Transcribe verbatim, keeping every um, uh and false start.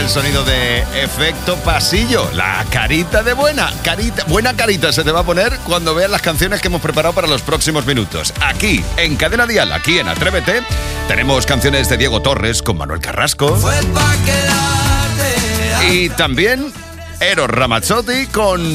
El sonido de Efecto Pasillo, la carita de buena, carita, buena carita se te va a poner cuando veas las canciones que hemos preparado para los próximos minutos. Aquí, en Cadena Dial, aquí en Atrévete, tenemos canciones de Diego Torres con Manuel Carrasco. Y también Eros Ramazzotti con